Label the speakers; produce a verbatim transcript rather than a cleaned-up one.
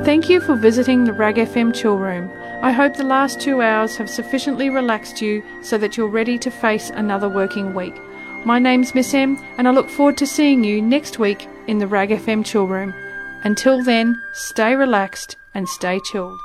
Speaker 1: Thank you for visiting the Rag F M Chill Room. I hope the last two hours have sufficiently relaxed you so that you're ready to face another working week. My name's Miss M, and I look forward to seeing you next week in the Rag F M Chill Room. Until then, stay relaxed and stay chilled.